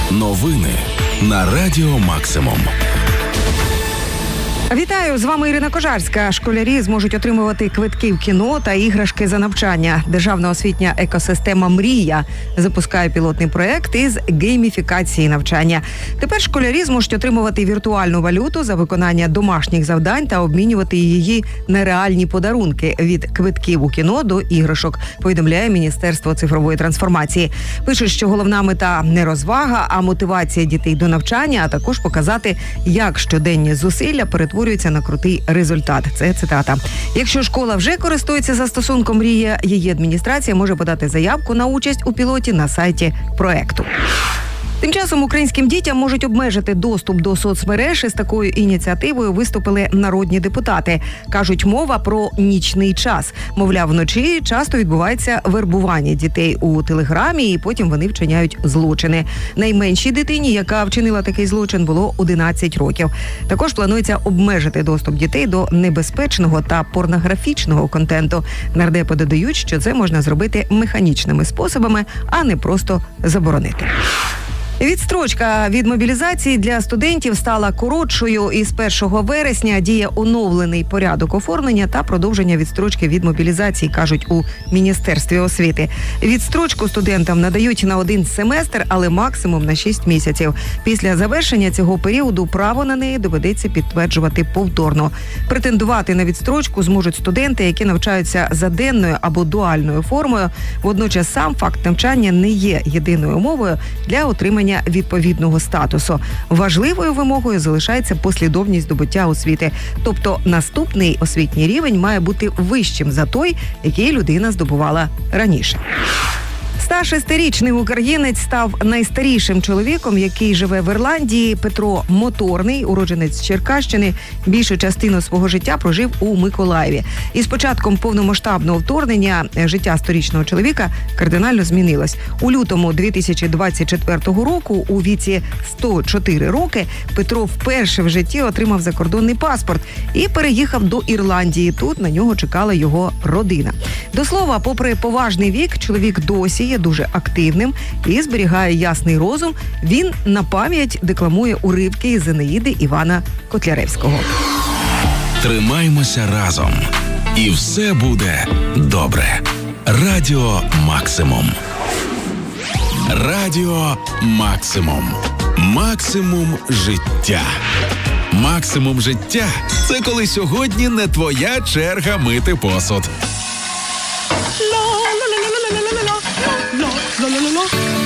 Новини на Радіо Максимум. Вітаю, з вами Ірина Кожарська. Школярі зможуть отримувати квитки в кіно та іграшки за навчання. Державна освітня екосистема «Мрія» запускає пілотний проект із гейміфікації навчання. Тепер школярі зможуть отримувати віртуальну валюту за виконання домашніх завдань та обмінювати її на реальні подарунки від квитків у кіно до іграшок, повідомляє Міністерство цифрової трансформації. Пишуть, що головна мета не розвага, а мотивація дітей до навчання, а також показати, як щоденні зусилля перетворюються на крутий результат. Це цитата. Якщо школа вже користується застосунком «Мрія», її адміністрація може подати заявку на участь у пілоті на сайті проекту. Тим часом українським дітям можуть обмежити доступ до соцмереж. Із такою ініціативою виступили народні депутати. Кажуть, мова про нічний час. Мовляв, вночі часто відбувається вербування дітей у Телеграмі, і потім вони вчиняють злочини. Найменшій дитині, яка вчинила такий злочин, було 11 років. Також планується обмежити доступ дітей до небезпечного та порнографічного контенту. Нардепи додають, що це можна зробити механічними способами, а не просто заборонити. Відстрочка від мобілізації для студентів стала коротшою. Із 1 вересня діє оновлений порядок оформлення та продовження відстрочки від мобілізації, кажуть у Міністерстві освіти. Відстрочку студентам надають на 1 семестр, але максимум на 6 місяців. Після завершення цього періоду право на неї доведеться підтверджувати повторно. Претендувати на відстрочку зможуть студенти, які навчаються за денною або дуальною формою. Водночас сам факт навчання не є єдиною умовою для отримання відповідного статусу. Важливою вимогою залишається послідовність здобуття освіти. Тобто наступний освітній рівень має бути вищим за той, який людина здобувала раніше. 106-річний українець став найстарішим чоловіком, який живе в Ірландії. Петро Моторний, уродженець Черкащини, більшу частину свого життя прожив у Миколаєві. І з початком повномасштабного вторгнення життя сторічного чоловіка кардинально змінилось. У лютому 2024 року, у віці 104 роки, Петро вперше в житті отримав закордонний паспорт і переїхав до Ірландії. Тут на нього чекала його родина. До слова, попри поважний вік, чоловік досі є дуже активним і зберігає ясний розум. Він на пам'ять декламує уривки із Енеїди Івана Котляревського. Тримаймося разом. І все буде добре. Радіо Максимум. Радіо Максимум. Максимум життя. Максимум життя – це коли сьогодні не твоя черга мити посуд.